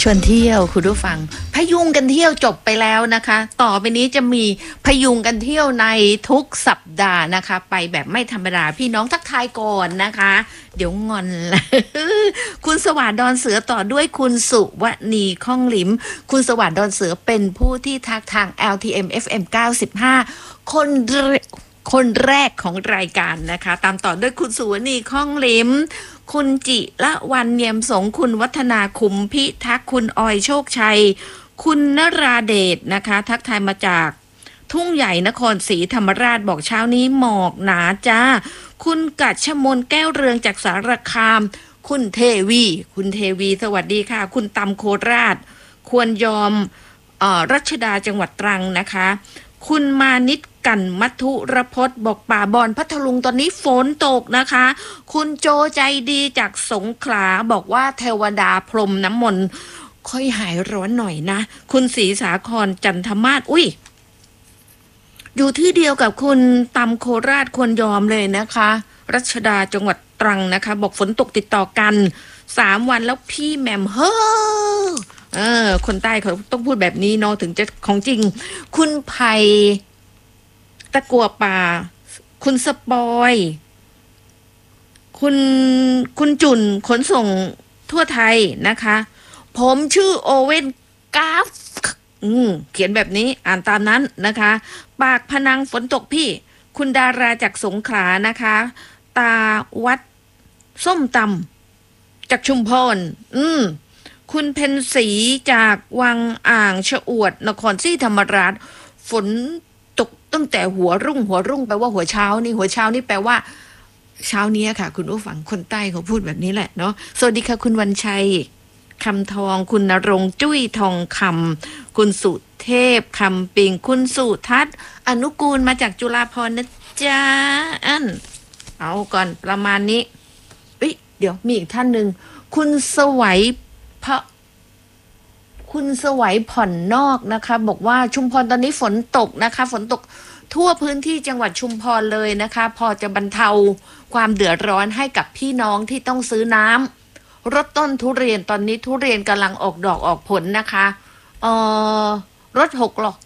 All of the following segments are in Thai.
ชวนเที่ยวคุณผู้ฟังพยุงกันเที่ยวจบไปแล้วนะคะต่อไปนี้จะมีพยุงกันเที่ยวในทุกสัปดาห์นะคะไปแบบไม่ธรรมดาพี่น้องทักทายก่อนนะคะเดี๋ยวงอนละ คุณสวัสดิ์ดอนเสือต่อด้วยคุณสุวณีข้องหลิมคุณสวัสดิ์ดอนเสือเป็นผู้ที่ทักทาง LTM FM 95คนแรกของรายการนะคะตามต่อด้วยคุณสุวณีข้องหลิมคุณจิละวันเนียมสงคุณวัฒนาคุมพิทักษ์คุณออยโชคชัยคุณนราเดชนะคะทักทายมาจากทุ่งใหญ่นครศรีธรรมราชบอกเช้านี้หมอกหนาจ้าคุณกัจฉมนแก้วเรืองจากสารคามคุณเทวีสวัสดีค่ะคุณตำโคราชควรยอมรัชดาจังหวัดตรังนะคะคุณมานิดกันมัทุรพจน์บอกป่าบอนพัทลุงตอนนี้ฝนตกนะคะคุณโจใจดีจากสงขลาบอกว่าเทวดาพรมน้ำมนต์ค่อยหายร้อนหน่อยนะคุณศรีสาครจันทมาศอยู่ที่เดียวกับคุณตำโคราชควรยอมเลยนะคะรัชดาจังหวัดตรังนะคะบอกฝนตกติดต่อกัน3 วันแล้วพี่แหม่มเฮ้อคนใต้เขาต้องพูดแบบนี้เนาะถึงจะของจริงคุณไผ่ตะกัวป่าคุณสปอยคุณจุนขนส่งทั่วไทยนะคะผมชื่อโอเว่นกราฟเขียนแบบนี้อ่านตามนั้นนะคะปากพนังฝนตกพี่คุณดาราจากสงขลานะคะตาวัดส้มตำจากชุมพรคุณเพนศรีจากวังอ่างชะอวดนครศรีธรรมราชฝนตกตั้งแต่หัวรุ่งแปลว่าหัวเช้านี่แปลว่าเช้านี้ค่ะคุณผู้ฟังคนใต้เขาพูดแบบนี้แหละเนาะสวัสดีค่ะคุณวันชัยคำทองคุณณรงค์จุ้ยทองคำคุณสุเทพคำปิงคุณสุทัศน์อนุกูลมาจากจุฬาภรณ์นะจ๊ะเอาก่อนประมาณนี้เดี๋ยวมีอีกท่านหนึ่งคุณสวัยผ่อนนอกนะคะบอกว่าชุมพรตอนนี้ฝนตกนะคะฝนตกทั่วพื้นที่จังหวัดชุมพรเลยนะคะพอจะบรรเทาความเดือดร้อนให้กับพี่น้องที่ต้องซื้อน้ำรถต้นทุเรียนตอนนี้ทุเรียนกำลังออกดอกออกผลนะคะรถ6 ล้อ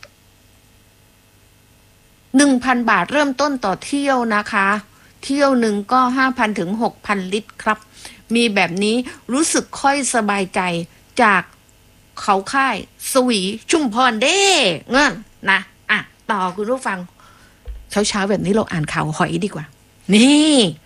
1,000 บาทเริ่มต้นต่อเที่ยวนะคะเที่ยวหนึ่งก็ 5,000 ถึง 6,000 ลิตรครับมีแบบนี้รู้สึกค่อยสบายใจจากเขาค่ายสวีชุมพรเด้เงินนะต่อคุณผู้ฟังเช้าแบบนี้เราอ่านข่าวหอยดีกว่านี่